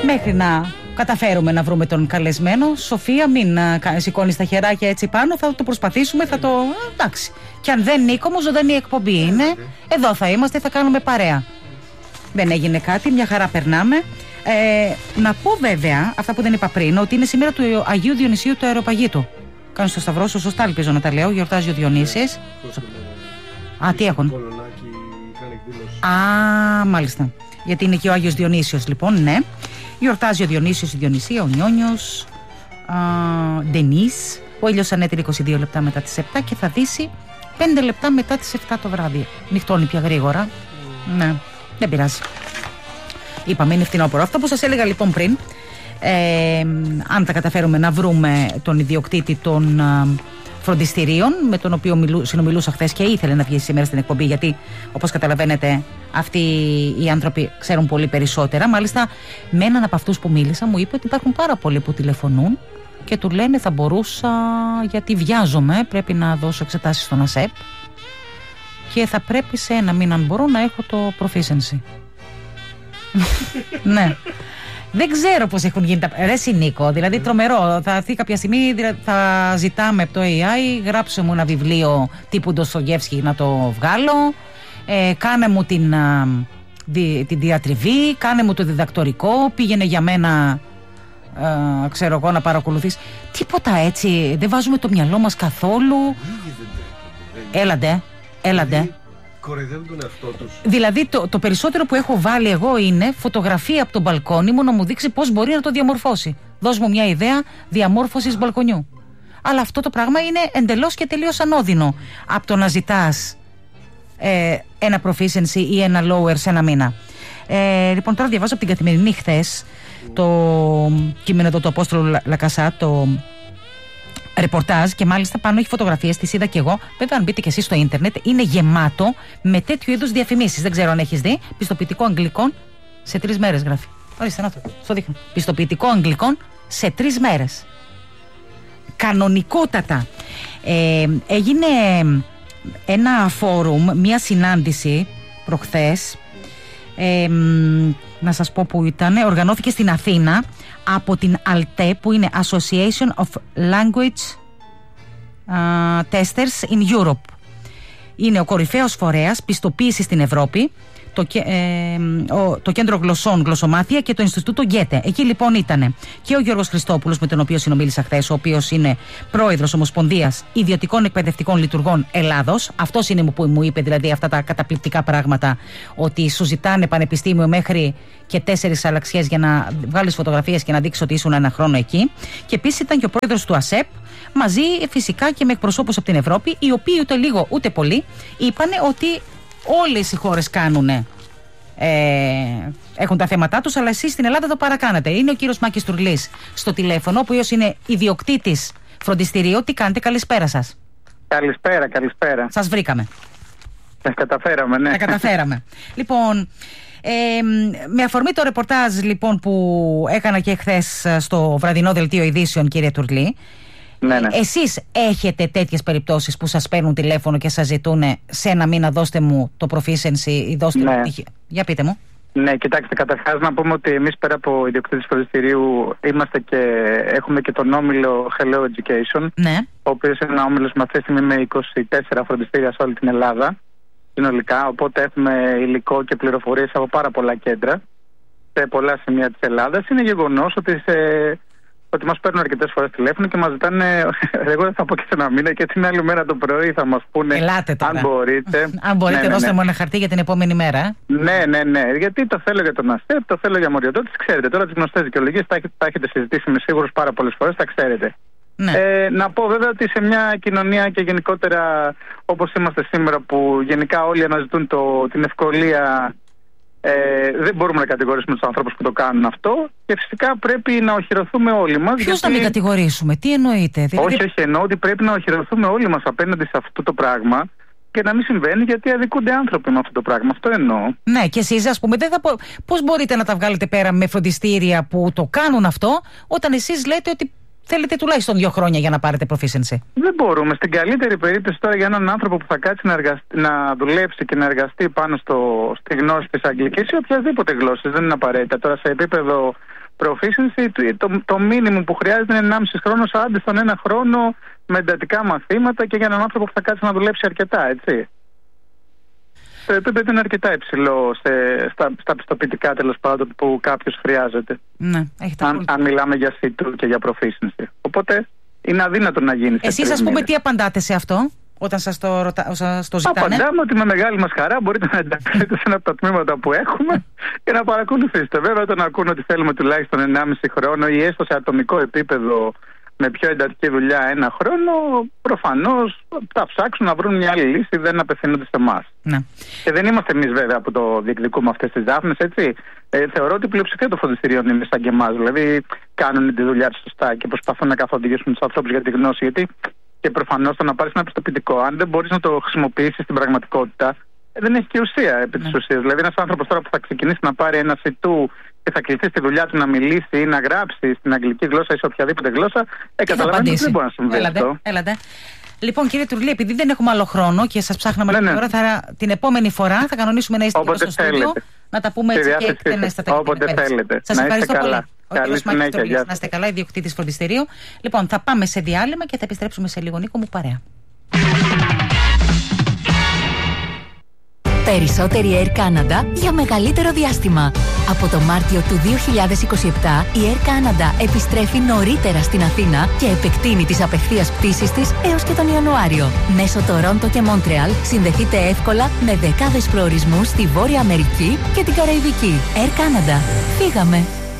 Μέχρι να καταφέρουμε να βρούμε τον καλεσμένο. Σοφία, μην σηκώνεις τα χεράκια έτσι πάνω. Θα το προσπαθήσουμε, θα το. Εντάξει. Και αν δεν Νίκο μου, ζωντανή εκπομπή είναι. Εδώ θα είμαστε, θα κάνουμε παρέα. Δεν έγινε κάτι, μια χαρά περνάμε. Να πω βέβαια, αυτά που δεν είπα πριν, ότι είναι σήμερα του Αγίου Διονυσίου του Αεροπαγήτου. Κάνεις το σταυρό σου, σωστά ελπίζω να τα λέω. Γιορτάζει ο Διονύσης. Α, τι έχουν. Α, μάλιστα. Γιατί είναι και ο Άγιος Διονύσιος, λοιπόν, ναι. Γιορτάζει ο Διονύσιος, η Διονυσία, ο Νιόνιος, Ντενίς. Ο ήλιος ανέτειλε 22 λεπτά μετά τις 7 και θα δύσει 5 λεπτά μετά τις 7 το βράδυ. Νυχτώνει πια γρήγορα. Ναι, δεν πειράζει. Είπαμε, είναι φθινόπωρο. Αυτό που σας έλεγα λοιπόν πριν, αν θα καταφέρουμε να βρούμε τον ιδιοκτήτη των φροντιστηρίων, με τον οποίο συνομιλούσα χθες και ήθελε να βγει σήμερα στην εκπομπή, γιατί όπως καταλαβαίνετε αυτοί οι άνθρωποι ξέρουν πολύ περισσότερα. Μάλιστα με έναν από αυτούς που μίλησα μου είπε ότι υπάρχουν πάρα πολλοί που τηλεφωνούν και του λένε θα μπορούσα, γιατί βιάζομαι, πρέπει να δώσω εξετάσεις στον ΑΣΕΠ και θα πρέπει σε ένα μήνα, αν μπορώ, να έχω το proficiency. Ναι. Δεν ξέρω πώς έχουν γίνει τα. Ρε Νίκο, δηλαδή τρομερό. Θα έρθει κάποια στιγμή, θα ζητάμε από το AI, γράψε μου ένα βιβλίο τύπου Ντοστογεύσκη να το βγάλω. Κάνε μου την διατριβή, κάνε μου το διδακτορικό, πήγαινε για μένα, ξέρω εγώ, να παρακολουθείς. Τίποτα έτσι, δεν βάζουμε το μυαλό μας καθόλου. Έλαντε. Κοροϊδεύουν τον εαυτό τους. Δηλαδή το περισσότερο που έχω βάλει εγώ είναι φωτογραφία από τον μπαλκόνι μου να μου δείξει πώς μπορεί να το διαμορφώσει. Δώσ' μου μια ιδέα διαμόρφωσης μπαλκονιού. Αλλά αυτό το πράγμα είναι εντελώς και τελείως ανώδυνο από το να ζητάς ένα proficiency ή ένα lower σε ένα μήνα. Λοιπόν, τώρα διαβάζω από την Καθημερινή χθες το κείμενο εδώ του Απόστολου Λακασά, το ρεπορτάζ, και μάλιστα πάνω έχει φωτογραφίες, τις είδα και εγώ. Βέβαια, αν μπείτε και εσείς στο ίντερνετ, είναι γεμάτο με τέτοιου είδους διαφημίσεις. Δεν ξέρω αν έχεις δει. Πιστοποιητικό Αγγλικών σε 3 μέρες γράφει. Ορίστε, να το δείχνω. Πιστοποιητικό Αγγλικών σε 3 μέρες. Κανονικότατα. Έγινε ένα φόρουμ, μια συνάντηση προχθές. Να σας πω που ήταν. Οργανώθηκε στην Αθήνα από την ALTE, που είναι Association of Language Testers in Europe. Είναι ο κορυφαίος φορέας πιστοποίησης στην Ευρώπη, το Κέντρο Γλωσσών Γλωσσομάθεια και το Ινστιτούτο Γκέτε. Εκεί λοιπόν ήταν και ο Γιώργος Χριστόπουλος, με τον οποίο συνομίλησα χθες, ο οποίος είναι πρόεδρος Ομοσπονδίας Ιδιωτικών Εκπαιδευτικών Λειτουργών Ελλάδος. Αυτός είναι που μου είπε δηλαδή αυτά τα καταπληκτικά πράγματα, ότι σου ζητάνε πανεπιστήμιο μέχρι και 4 αλλαξιές για να βγάλεις φωτογραφίες και να δείξεις ότι ήσουν ένα χρόνο εκεί. Και επίσης ήταν και ο πρόεδρος του ΑΣΕΠ, μαζί φυσικά και με εκπροσώπους από την Ευρώπη, οι οποίοι ούτε λίγο ούτε πολύ είπανε ότι όλες οι χώρες έχουν τα θέματα τους, αλλά εσείς στην Ελλάδα το παρακάνετε. Είναι ο κύριος Μάκης Τουρλής στο τηλέφωνο, ο οποίος είναι ιδιοκτήτης φροντιστηρίου. Τι κάνετε, καλησπέρα σας. Καλησπέρα. Σας βρήκαμε. Τα καταφέραμε, ναι. Τα καταφέραμε. Λοιπόν, με αφορμή το ρεπορτάζ λοιπόν που έκανα και χθες στο βραδινό δελτίο ειδήσεων, κύριε Τουρλή, ναι. Εσείς έχετε τέτοιες περιπτώσεις που σας παίρνουν τηλέφωνο και σας ζητούν σε ένα μήνα δώστε μου το proficiency ή δώστε μου πτυχίο? Για πείτε μου. Ναι, κοιτάξτε, καταρχάς να πούμε ότι εμείς πέρα από ιδιοκτήτης φροντιστηρίου έχουμε και τον όμιλο Hello Education, ναι, ο οποίος είναι ένα όμιλος με αυτή τη στιγμή με 24 φροντιστήρια σε όλη την Ελλάδα συνολικά, οπότε έχουμε υλικό και πληροφορίες από πάρα πολλά κέντρα σε πολλά σημεία της Ελλάδας. Είναι γεγονός ότι μας παίρνουν αρκετές φορές τηλέφωνο και μας ζητάνε, εγώ δεν θα πω και σε ένα μήνα, και την άλλη μέρα το πρωί θα μας πούνε, αν μπορείτε. Αν μπορείτε, δώστε μου ένα χαρτί για την επόμενη μέρα. Ναι, γιατί το θέλω για τον ΑΣΕΠ, το θέλω για μοριοδότηση, ξέρετε. Τώρα τις γνωστές δικαιολογίες τα έχετε συζητήσει με σίγουρος πάρα πολλές φορές, τα ξέρετε. Ναι. Να πω βέβαια ότι σε μια κοινωνία και γενικότερα όπως είμαστε σήμερα, που γενικά όλοι αναζητούν την ευκολία, δεν μπορούμε να κατηγορήσουμε τους ανθρώπους που το κάνουν αυτό, και φυσικά πρέπει να οχυρωθούμε όλοι μας. Ποιος να μην κατηγορήσουμε, τι εννοείτε? Όχι, εννοώ ότι πρέπει να οχυρωθούμε όλοι μας απέναντι σε αυτό το πράγμα και να μην συμβαίνει, γιατί αδικούνται άνθρωποι με αυτό το πράγμα. Αυτό εννοώ. Ναι, και εσείς, ας πούμε, πώς μπορείτε να τα βγάλετε πέρα με φροντιστήρια που το κάνουν αυτό, όταν εσείς λέτε ότι θέλετε τουλάχιστον 2 χρόνια για να πάρετε proficiency? Δεν μπορούμε. Στην καλύτερη περίπτωση τώρα για έναν άνθρωπο που θα κάτσει να δουλέψει και να εργαστεί πάνω στη γνώση της αγγλικής ή οποιασδήποτε γλώσσης, δεν είναι απαραίτητα. Τώρα σε επίπεδο Proficiency, το μίνιμουμ που χρειάζεται είναι 1,5 χρόνο, άντε στον 1 χρόνο με εντατικά μαθήματα και για έναν άνθρωπο που θα κάτσει να δουλέψει αρκετά, έτσι. Το επίπεδο είναι αρκετά υψηλό στα πιστοποιητικά, τέλος πάντων, που κάποιος χρειάζεται. Ναι, αν μιλάμε για C2 και για Proficiency. Οπότε είναι αδύνατο να γίνει. Εσείς, ας πούμε, τι απαντάτε σε αυτό, όταν σας το ζητάνε? Απαντάμε ότι με μεγάλη μας χαρά μπορείτε να ενταχθείτε σε ένα από τα τμήματα που έχουμε και να παρακολουθήσετε. Βέβαια, όταν ακούν ότι θέλουμε τουλάχιστον 1,5 χρόνο ή έστω σε ατομικό επίπεδο με πιο εντατική δουλειά 1 χρόνο, προφανώς θα ψάξουν να βρουν μια άλλη λύση, δεν απευθύνονται σε εμάς. Ναι. Και δεν είμαστε εμείς, βέβαια, που το διεκδικούμε αυτές τις δάφνες, έτσι. Θεωρώ ότι η πλειοψηφία των φροντιστηρίων είναι σαν και εμάς. Δηλαδή, κάνουν τη δουλειά τους σωστά και προσπαθούν να καθοδηγήσουν τους ανθρώπους για τη γνώση. Γιατί και προφανώς το να πάρεις ένα πιστοποιητικό, αν δεν μπορείς να το χρησιμοποιήσεις στην πραγματικότητα, δεν έχει και ουσία επί της ουσίας. Δηλαδή, ένας άνθρωπος τώρα που θα ξεκινήσει να πάρει ένα C2 και θα κληθεί στη δουλειά του να μιλήσει ή να γράψει στην αγγλική γλώσσα ή σε οποιαδήποτε γλώσσα, καταλαβαίνετε ότι δεν μπορεί να συμβεί αυτό. Έλατε. Λοιπόν, κύριε Τουρλή, επειδή δεν έχουμε άλλο χρόνο και σας ψάχναμε την επόμενη φορά θα κανονίσουμε να είστε στο στούντιο, να τα πούμε έτσι και εκτενέστατα. Όποτε θέλετε. Σας ευχαριστώ πολύ. Καλή συνέχεια. Να είστε καλά, ιδιοκτήτης φροντιστηρίου. Λοιπόν, θα πάμε σε διάλειμμα και θα επιστρέψουμε σε λίγο. Νίκο μου, παρέα. Περισσότερη Air Canada για μεγαλύτερο διάστημα. Από το Μάρτιο του 2027 η Air Canada επιστρέφει νωρίτερα στην Αθήνα και επεκτείνει τις απευθείας πτήσεις της έως και τον Ιανουάριο. Μέσω Τορόντο και Μόντρεαλ συνδεθείτε εύκολα με δεκάδες προορισμούς στη Βόρεια Αμερική και την Καραϊβική. Air Canada. Φύγαμε!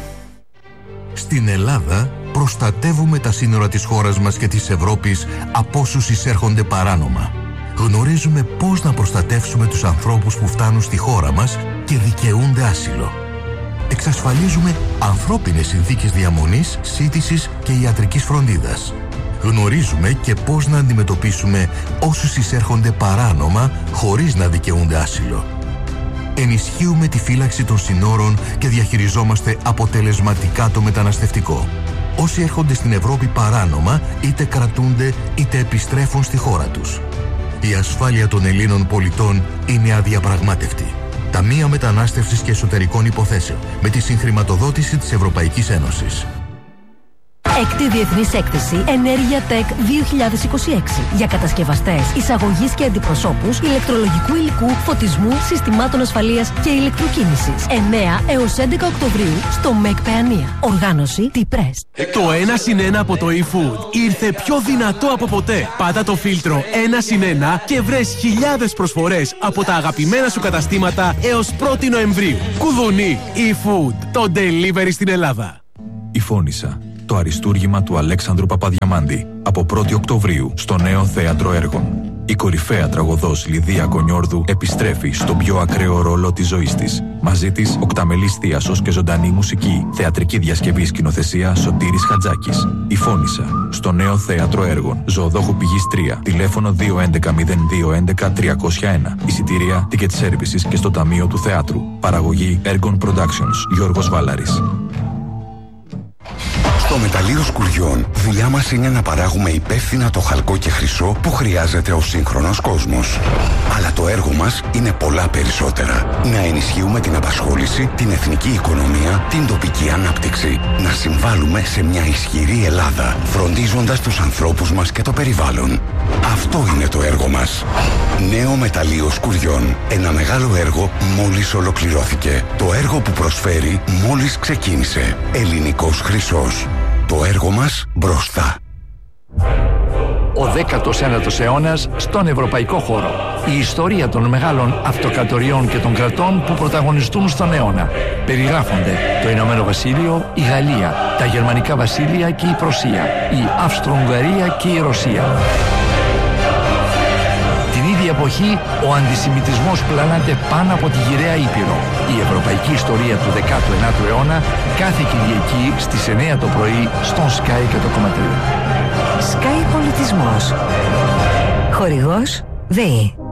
Στην Ελλάδα προστατεύουμε τα σύνορα της χώρας μας και της Ευρώπης από όσους εισέρχονται παράνομα. Γνωρίζουμε πώς να προστατεύσουμε τους ανθρώπους που φτάνουν στη χώρα μας και δικαιούνται άσυλο. Εξασφαλίζουμε ανθρώπινες συνθήκες διαμονής, σύντησης και ιατρικής φροντίδας. Γνωρίζουμε και πώς να αντιμετωπίσουμε όσους εισέρχονται παράνομα χωρίς να δικαιούνται άσυλο. Ενισχύουμε τη φύλαξη των συνόρων και διαχειριζόμαστε αποτελεσματικά το μεταναστευτικό. Όσοι έρχονται στην Ευρώπη παράνομα είτε κρατούνται είτε επιστρέφουν στη χώρα τους. Η ασφάλεια των Ελλήνων πολιτών είναι αδιαπραγμάτευτη. Ταμεία Μετανάστευσης και Εσωτερικών Υποθέσεων με τη συγχρηματοδότηση της Ευρωπαϊκής Ένωσης. Έκτη Διεθνής Έκθεση Ενέργεια Tech 2026 για κατασκευαστές, εισαγωγής και αντιπροσώπους ηλεκτρολογικού υλικού, φωτισμού, συστημάτων ασφαλείας και ηλεκτροκίνησης. 9 έως 11 Οκτωβρίου στο ΜΕΚ Παιανία. Οργάνωση T-Press. Το 1+1 από το eFood ήρθε πιο δυνατό από ποτέ. Πάτα το φίλτρο 1+1 και βρες χιλιάδες προσφορές από τα αγαπημένα σου καταστήματα έως 1η Νοεμβρίου. Κουδουνί eFood, το delivery στην Ελλάδα. Η Φώνισσα. Το αριστούργημα του Αλέξανδρου Παπαδιαμάντη από 1η Οκτωβρίου στο Νέο Θέατρο Έργων. Η κορυφαία τραγωδός Λιδία Κονιόρδου επιστρέφει στον πιο ακραίο ρόλο της ζωής της. Μαζί της οκταμελής θίασος και ζωντανή μουσική. Θεατρική διασκευή σκηνοθεσία Σωτήρης Χατζάκης. Η Φώνισσα στο Νέο Θέατρο Έργων. Ζωοδόχου Πηγής 3. Τηλέφωνο 211-0211-301. Εισιτήρια Ticket Services και στο Ταμείο του Θεάτρου. Παραγωγή Έργων Productions. Γιώργος Βάλαρης. Στο μεταλλείο Σκουριών, δουλειά μας είναι να παράγουμε υπεύθυνα το χαλκό και χρυσό που χρειάζεται ο σύγχρονος κόσμος. Αλλά το έργο μας είναι πολλά περισσότερα. Να ενισχύουμε την απασχόληση, την εθνική οικονομία, την τοπική ανάπτυξη. Να συμβάλλουμε σε μια ισχυρή Ελλάδα, φροντίζοντας τους ανθρώπους μας και το περιβάλλον. Αυτό είναι το έργο μας. Νέο μεταλλείο Σκουριών. Ένα μεγάλο έργο μόλις ολοκληρώθηκε. Το έργο που προσφέρει μόλις ξεκίνησε. Ελληνικός χρυσός. Το έργο μας μπροστά. Ο 19ος αιώνας στον ευρωπαϊκό χώρο. Η ιστορία των μεγάλων αυτοκρατοριών και των κρατών που πρωταγωνιστούν στον αιώνα. Περιγράφονται το Ηνωμένο Βασίλειο, η Γαλλία, τα Γερμανικά Βασίλεια και η Πρωσία, η Αυστρο-Ουγγαρία και η Ρωσία. Την ίδια εποχή, ο αντισημιτισμός πλανάται πάνω από τη γυραιά Ήπειρο. Η ευρωπαϊκή ιστορία του 19ου αιώνα κάθε Κυριακή στις 9 το πρωί στον Sky 100,3. Sky Πολιτισμός. Χορηγός ΔΕΗ.